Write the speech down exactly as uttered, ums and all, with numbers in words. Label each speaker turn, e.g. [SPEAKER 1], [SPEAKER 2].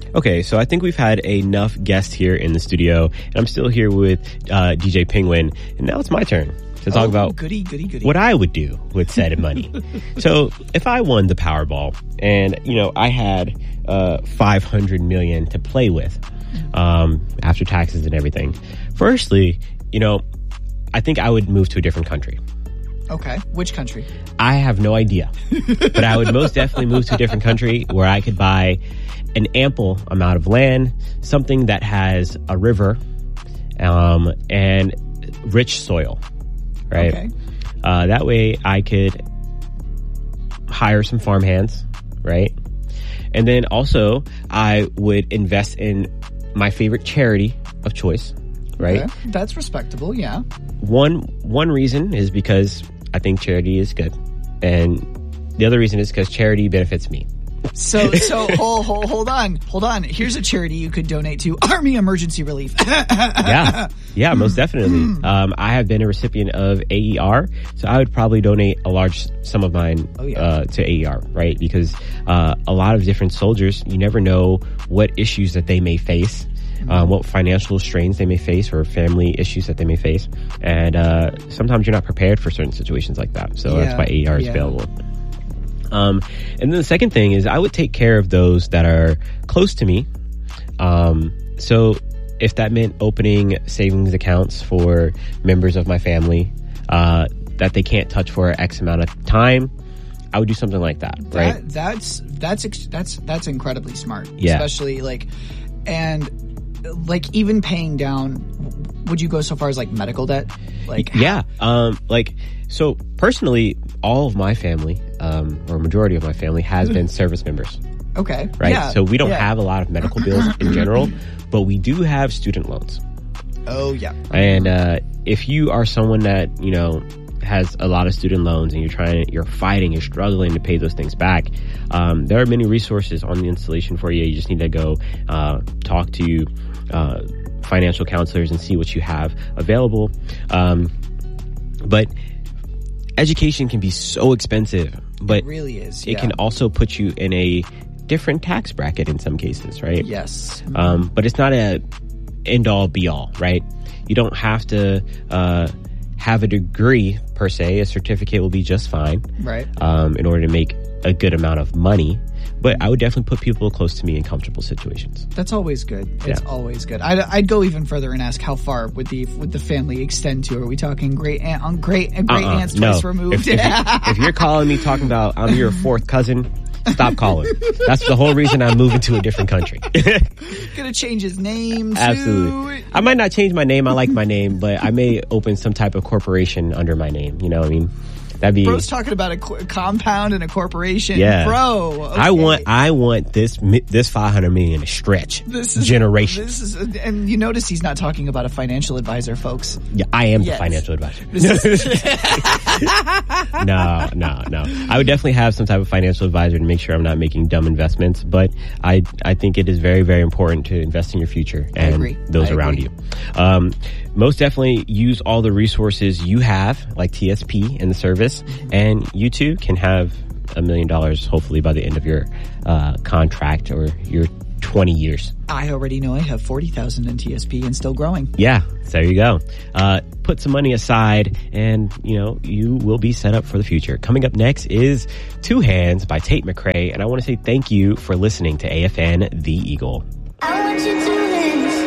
[SPEAKER 1] Okay, so I think we've had enough guests here in the studio, and I'm still here with uh, D J Penguin, and now it's my turn to talk
[SPEAKER 2] oh,
[SPEAKER 1] about
[SPEAKER 2] goody, goody, goody.
[SPEAKER 1] what I would do with said money. So if I won the Powerball and, you know, I had uh, five hundred million dollars to play with um, after taxes and everything, firstly, you know, I think I would move to a different country.
[SPEAKER 2] Okay. Which country?
[SPEAKER 1] I have no idea. But I would most definitely move to a different country where I could buy an ample amount of land, something that has a river um, and rich soil. Right.
[SPEAKER 2] Okay.
[SPEAKER 1] Uh, that way I could hire some farm hands, right? And then also I would invest in my favorite charity of choice, right?
[SPEAKER 2] Okay. That's respectable, yeah.
[SPEAKER 1] One one reason is because I think charity is good. And the other reason is because charity benefits me.
[SPEAKER 2] So, so hold, hold, hold on, hold on. Here's a charity you could donate to: Army Emergency Relief.
[SPEAKER 1] yeah, yeah, most definitely. Um, I have been a recipient of A E R, so I would probably donate a large sum of mine
[SPEAKER 2] oh, yeah.
[SPEAKER 1] uh, to A E R, right? Because uh, a lot of different soldiers, you never know what issues that they may face. Mm-hmm. Um, what financial strains they may face or family issues that they may face. And uh, sometimes you're not prepared for certain situations like that. So yeah, that's why A E R is yeah. available. Um, and then the second thing is I would take care of those that are close to me. Um, so if that meant opening savings accounts for members of my family, uh, that they can't touch for X amount of time, I would do something like that, right?
[SPEAKER 2] That, that's, that's, that's, that's incredibly smart.
[SPEAKER 1] Yeah.
[SPEAKER 2] Especially like, and like even paying down, would you go so far as like medical debt? Like,
[SPEAKER 1] yeah. Um, like, so personally, all of my family, um, or majority of my family has been service members.
[SPEAKER 2] Okay.
[SPEAKER 1] Right.
[SPEAKER 2] Yeah.
[SPEAKER 1] So we don't
[SPEAKER 2] yeah.
[SPEAKER 1] have a lot of medical bills in general, but we do have student loans.
[SPEAKER 2] Oh yeah.
[SPEAKER 1] And, uh, if you are someone that, you know, has a lot of student loans and you're trying, you're fighting, you're struggling to pay those things back, um, there are many resources on the installation for you. You just need to go, uh, talk to, uh, financial counselors and see what you have available. Um, but education can be so expensive, but
[SPEAKER 2] it really is.
[SPEAKER 1] It
[SPEAKER 2] yeah.
[SPEAKER 1] can also put you in a different tax bracket in some cases, right?
[SPEAKER 2] Yes.
[SPEAKER 1] Um, but it's not a end all be all, right? You don't have to, uh, have a degree per se. A certificate will be just fine.
[SPEAKER 2] Right.
[SPEAKER 1] Um, in order to make a good amount of money. But I would definitely put people close to me in comfortable situations.
[SPEAKER 2] That's always good. It's
[SPEAKER 1] yeah.
[SPEAKER 2] always good. I'd, I'd go even further and ask how far would the would the family extend to? Are we talking great aunt, um, great great uh-uh, aunts twice
[SPEAKER 1] no.
[SPEAKER 2] removed?
[SPEAKER 1] If, if, you, if you're calling me talking about I'm your fourth cousin, stop calling. That's the whole reason I'm moving to a different country.
[SPEAKER 2] Gonna change his name too.
[SPEAKER 1] Absolutely. I might not change my name. I like my name, but I may open some type of corporation under my name. You know what I mean? That'd be.
[SPEAKER 2] Bro's talking about a, co- a compound and a corporation.
[SPEAKER 1] Yeah,
[SPEAKER 2] bro. Okay.
[SPEAKER 1] I want, I want this, this five hundred million to stretch.
[SPEAKER 2] This is
[SPEAKER 1] generations.
[SPEAKER 2] This is, and you notice he's not talking about a financial advisor, folks.
[SPEAKER 1] Yeah, I am
[SPEAKER 2] yes.
[SPEAKER 1] the financial advisor.
[SPEAKER 2] Is-
[SPEAKER 1] no, no, no. I would definitely have some type of financial advisor to make sure I'm not making dumb investments. But I, I think it is very, very important to invest in your future and those
[SPEAKER 2] I
[SPEAKER 1] around
[SPEAKER 2] agree.
[SPEAKER 1] you. Um, most definitely use all the resources you have, like T S P and the service, and you too can have a million dollars hopefully by the end of your uh, contract or your twenty years.
[SPEAKER 2] I already know I have forty thousand in T S P and still growing.
[SPEAKER 1] Yeah, there you go. Uh, put some money aside and, you know, you will be set up for the future. Coming up next is Two Hands by Tate McRae, and I want to say thank you for listening to A F N The Eagle.
[SPEAKER 3] I want you to